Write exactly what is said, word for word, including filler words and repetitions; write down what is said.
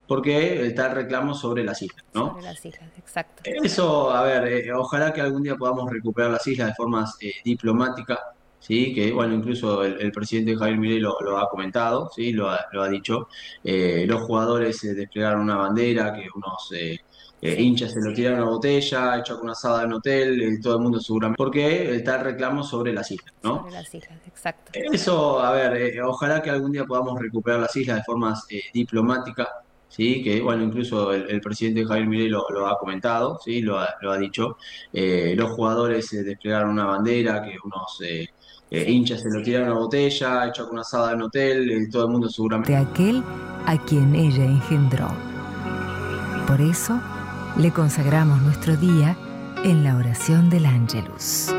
porque está el reclamo sobre las islas, ¿no? Sobre las islas, exacto. Eso, a ver, eh, ojalá que algún día podamos recuperar las islas de formas eh, diplomáticas, ¿sí? Que, bueno, incluso el, el presidente Javier Milei lo, lo ha comentado, ¿sí? Lo ha, lo ha dicho. Eh, los jugadores eh, desplegaron una bandera, que unos eh, eh, Sí, hinchas se lo tiraron a una botella, hecho con una asada en un hotel, eh, todo el mundo seguramente, porque está el reclamo sobre las islas, ¿no? sobre las islas, exacto. Eso, a ver, eh, ojalá que algún día podamos recuperar las islas de formas eh, diplomáticas, ¿sí? Que, bueno, incluso el, el presidente Javier Milei lo, lo ha comentado, ¿sí? Lo ha, lo ha dicho. Eh, los jugadores eh, desplegaron una bandera, que unos eh, eh, Sí. hinchas se lo tiraron a una botella, hecho con una asada en un hotel, eh, todo el mundo seguramente. De aquel a quien ella engendró. Por eso, le consagramos nuestro día en la oración del Ángelus.